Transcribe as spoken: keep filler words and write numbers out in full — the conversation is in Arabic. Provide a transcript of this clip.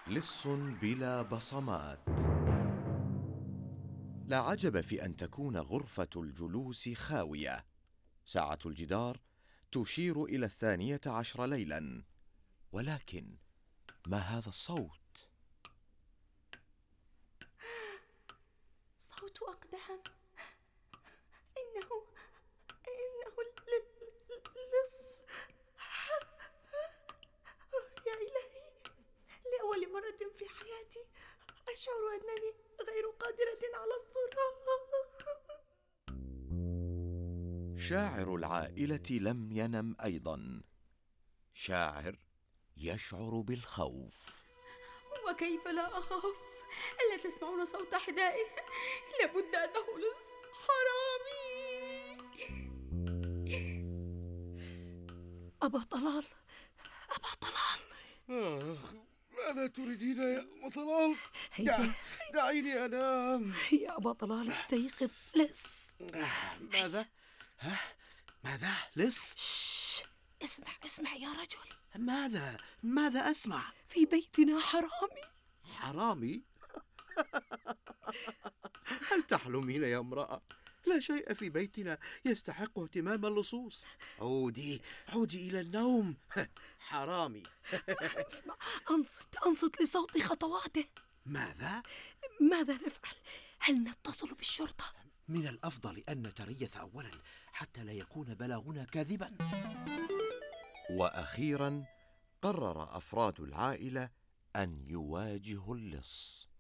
لص بلا بصمات. لا عجب في أن تكون غرفة الجلوس خاوية. ساعة الجدار تشير إلى الثانية عشر ليلا، ولكن ما هذا الصوت؟ صوت أقدام. إنه إنه اللص. يا إلهي، لأول مرة في حياتي أشعر أنني غير قادرة على الصراخ. شاعر العائلة لم ينم أيضا. شاعر يشعر بالخوف. وكيف لا أخاف؟ ألا تسمعون صوت حذائه؟ لابد أنه لص حرامي. أبا طلال، أبا طلال. آخ، ماذا تريدين يا أم طلال؟ هيا دعيني أنام. يا أبا طلال، استيقظ. لص. ماذا؟ ها؟ ماذا؟ لص؟ شش. اسمع اسمع يا رجل. ماذا؟ ماذا أسمع؟ في بيتنا حرامي. حرامي؟ هل تحلمين يا امرأة؟ لا شيء في بيتنا يستحق اهتمام اللصوص. عودي عودي إلى النوم. حرامي. اسمع، أنصت أنصت لصوت خطواته. ماذا؟ ماذا نفعل؟ هل نتصل بالشرطة؟ من الأفضل أن نتريث أولا حتى لا يكون بلاغنا كاذبا. وأخيرا قرر أفراد العائلة أن يواجهوا اللص.